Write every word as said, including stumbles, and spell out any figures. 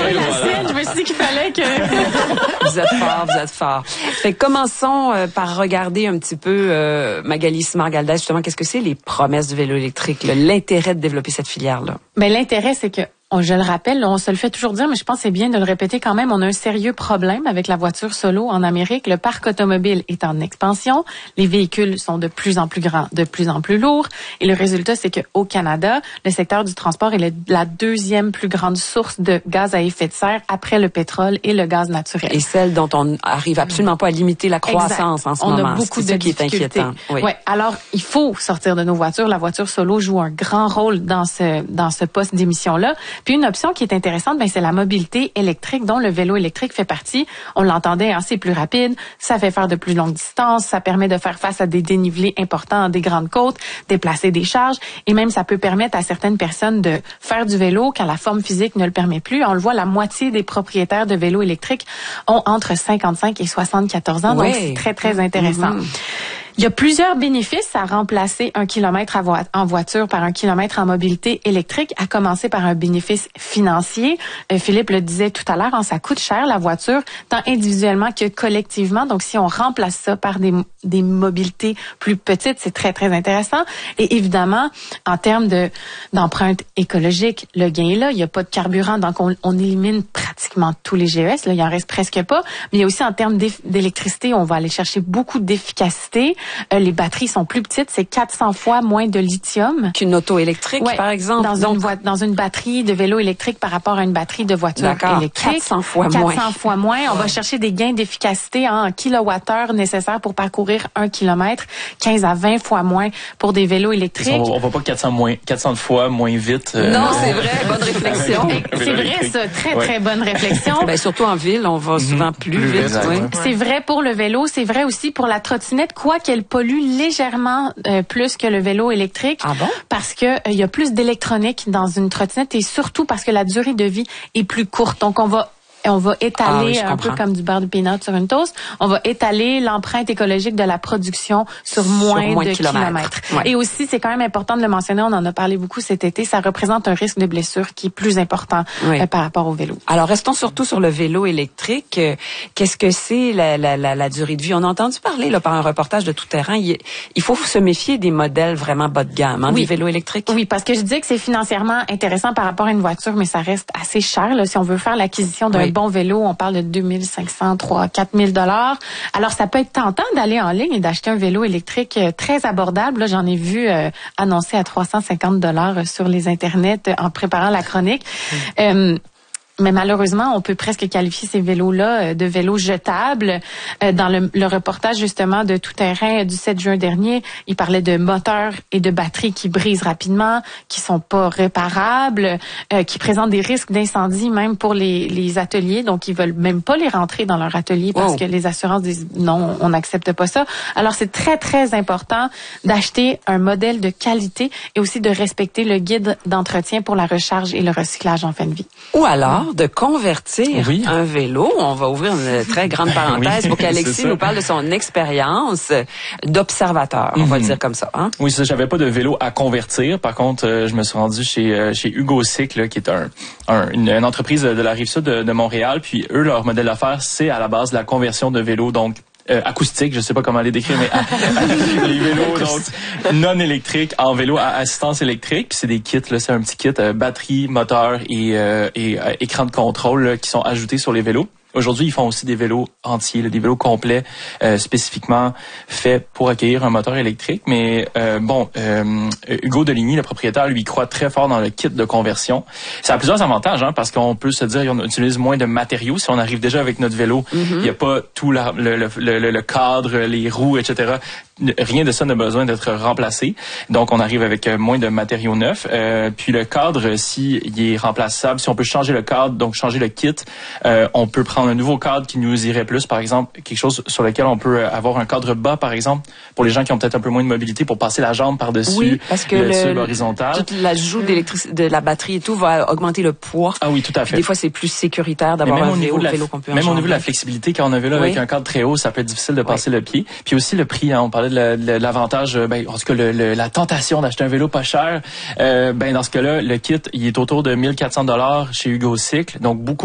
la voilà. Je me suis dit qu'il fallait que... Vous êtes fort, vous êtes fort. Fait que commençons euh, par regarder un petit peu, euh, Magali Simard-Galdès, justement, qu'est-ce que c'est les promesses du vélo électrique, l'intérêt de développer cette filière-là? Ben, l'intérêt, c'est que On, je le rappelle, on se le fait toujours dire, mais je pense que c'est bien de le répéter quand même. On a un sérieux problème avec la voiture solo en Amérique. Le parc automobile est en expansion. Les véhicules sont de plus en plus grands, de plus en plus lourds. Et le résultat, c'est qu'au Canada, le secteur du transport est le, la deuxième plus grande source de gaz à effet de serre après le pétrole et le gaz naturel. Et celle dont on arrive absolument pas à limiter la croissance exact. en ce on moment. On a beaucoup c'est de ça qui est inquiétant. Oui. Ouais. Alors, il faut sortir de nos voitures. La voiture solo joue un grand rôle dans ce, dans ce poste d'émission-là. Puis une option qui est intéressante, ben c'est la mobilité électrique dont le vélo électrique fait partie. On l'entendait, hein, c'est plus rapide, ça fait faire de plus longues distances, ça permet de faire face à des dénivelés importants des grandes côtes, déplacer des charges et même ça peut permettre à certaines personnes de faire du vélo quand la forme physique ne le permet plus. On le voit, la moitié des propriétaires de vélos électriques ont entre cinquante-cinq et soixante-quatorze ans, oui. donc c'est très très intéressant. Mm-hmm. Il y a plusieurs bénéfices à remplacer un kilomètre en voiture par un kilomètre en mobilité électrique, à commencer par un bénéfice financier. Euh, Philippe le disait tout à l'heure, hein, ça coûte cher la voiture, tant individuellement que collectivement. Donc, si on remplace ça par des, des mobilités plus petites, c'est très, très intéressant. Et évidemment, en termes de d'empreinte écologique, le gain est là. Il n'y a pas de carburant, donc on, on élimine pratiquement tous les G E S. Là, il en reste presque pas. Mais il y a aussi en termes d'électricité, on va aller chercher beaucoup d'efficacité. Euh, les batteries sont plus petites, c'est quatre cents fois moins de lithium qu'une auto électrique, ouais, par exemple. Dans Donc, une vo- dans une batterie de vélo électrique par rapport à une batterie de voiture électrique. quatre cents fois moins. quatre cents fois moins. On ouais. va chercher des gains d'efficacité en kilowattheure nécessaires pour parcourir un kilomètre, quinze à vingt fois moins pour des vélos électriques. On va, on va pas quatre cents moins, quatre cents fois moins vite. Euh, non, c'est vrai, bonne réflexion. C'est vrai, ça, très ouais. très bonne réflexion. Ben, surtout en ville, on va souvent plus, plus vite. vite oui. C'est vrai pour le vélo, c'est vrai aussi pour la trottinette, quoi qu'elle pollue légèrement euh, plus que le vélo électrique. Ah bon? Parce que euh, il y a plus d'électronique dans une trottinette et surtout parce que la durée de vie est plus courte. Donc on va on va étaler ah oui, un peu comme du beurre de peanut sur une toast. On va étaler l'empreinte écologique de la production sur moins, sur moins de kilomètres. kilomètres. Ouais. Et aussi, c'est quand même important de le mentionner, on en a parlé beaucoup cet été, ça représente un risque de blessure qui est plus important oui. euh, par rapport au vélo. Alors, restons surtout sur le vélo électrique. Qu'est-ce que c'est la, la, la, la durée de vie? On a entendu parler là, par un reportage de Tout Terrain. Il, il faut se méfier des modèles vraiment bas de gamme, hein, oui. des vélos électriques. Oui, parce que je disais que c'est financièrement intéressant par rapport à une voiture, mais ça reste assez cher. Là, si on veut faire l'acquisition d'un oui. bon vélo, on parle de deux mille cinq cents, trois mille, quatre mille dollars. Alors, ça peut être tentant d'aller en ligne et d'acheter un vélo électrique très abordable. Là, j'en ai vu euh, annoncé à trois cent cinquante dollars sur les internets en préparant la chronique. Mmh. Euh, Mais malheureusement, on peut presque qualifier ces vélos-là de vélos jetables. Dans le, le reportage, justement, de Tout Terrain du sept juin dernier, il parlait de moteurs et de batteries qui brisent rapidement, qui sont pas réparables, euh, qui présentent des risques d'incendie même pour les, les ateliers. Donc, ils veulent même pas les rentrer dans leur atelier parce oh. que les assurances disent non, on n'accepte pas ça. Alors, c'est très, très important d'acheter un modèle de qualité et aussi de respecter le guide d'entretien pour la recharge et le recyclage en fin de vie. Ou alors, de convertir oui. un vélo. On va ouvrir une très grande parenthèse oui, pour qu'Alexis nous parle de son expérience d'observateur. On mm-hmm. va le dire comme ça. Hein? Oui, ça, j'avais pas de vélo à convertir. Par contre, euh, je me suis rendu chez euh, chez Hugo Cycle, là, qui est un, un une, une entreprise de la Rive-Sud de, de Montréal. Puis eux, leur modèle d'affaires, c'est à la base de la conversion de vélos. Donc, Euh, acoustique, je sais pas comment les décrire, mais les vélos donc non électriques en vélo à assistance électrique. Puis c'est des kits, là, c'est un petit kit euh, batterie, moteur et, euh, et euh, écran de contrôle là, qui sont ajoutés sur les vélos. Aujourd'hui, ils font aussi des vélos entiers, là, des vélos complets euh, spécifiquement faits pour accueillir un moteur électrique. Mais euh, bon, euh, Hugo Deligny, le propriétaire, lui, croit très fort dans le kit de conversion. Ça a plusieurs avantages, hein, parce qu'on peut se dire qu'on utilise moins de matériaux. Si on arrive déjà avec notre vélo, il mm-hmm. n'y a pas tout la, le, le, le, le cadre, les roues, et cetera. Rien de ça n'a besoin d'être remplacé. Donc, on arrive avec moins de matériaux neufs. Euh, puis le cadre, si il est remplaçable, si on peut changer le cadre, donc changer le kit, euh, on peut prendre un nouveau cadre qui nous irait plus, par exemple, quelque chose sur lequel on peut avoir un cadre bas, par exemple, pour les gens qui ont peut-être un peu moins de mobilité, pour passer la jambe par-dessus oui, parce que le, le tube horizontal. Tout l'ajout d'électricité, de la batterie et tout va augmenter le poids. Ah oui, tout à fait. Puis des fois, c'est plus sécuritaire d'avoir un vélo, la, vélo qu'on peut Même enjamber. au niveau de la flexibilité, quand on a un vélo oui. avec un cadre très haut, ça peut être difficile de passer oui. le pied. Puis aussi le prix, hein, on parlait de, la, de l'avantage, ben, en tout cas, le, le, la tentation d'acheter un vélo pas cher. Euh, ben, dans ce cas-là, le kit, il est autour de mille quatre cents dollars chez Hugo Cycle. Donc, beaucoup